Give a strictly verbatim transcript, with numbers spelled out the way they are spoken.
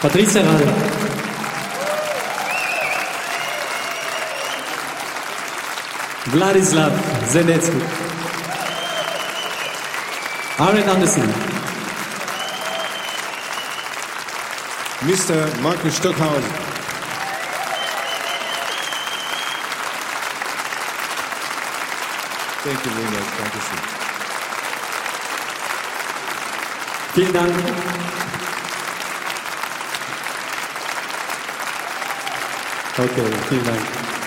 Patricia Rade. Vladislav Zenetsky. Arjen Andersen. Mister Markus Stockhausen. Thank you very much. Thank you, sir. Vielen Dank. Okay, vielen Dank.